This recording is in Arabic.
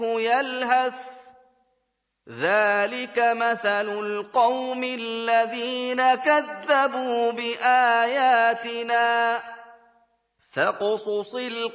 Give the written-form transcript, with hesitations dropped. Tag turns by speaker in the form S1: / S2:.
S1: يلهث ذلك مثل القوم الذين كذبوا بآياتنا فاقصص